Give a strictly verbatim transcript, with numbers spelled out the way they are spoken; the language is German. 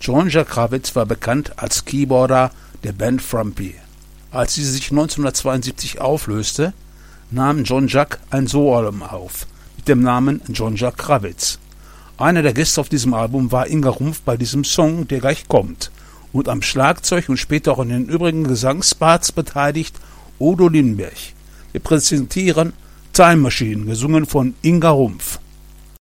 Jean-Jacques Krawitz war bekannt als Keyboarder der Band Frumpy. Als diese sich neunzehnhundertzweiundsiebzig auflöste, nahm Jean-Jacques ein Soloalbum auf, mit dem Namen Jean-Jacques Krawitz. Einer der Gäste auf diesem Album war Inga Rumpf bei diesem Song, der gleich kommt. Und am Schlagzeug und später auch in den übrigen Gesangsparts beteiligt Udo Lindenberg. Wir präsentieren Time Machine, gesungen von Inga Rumpf.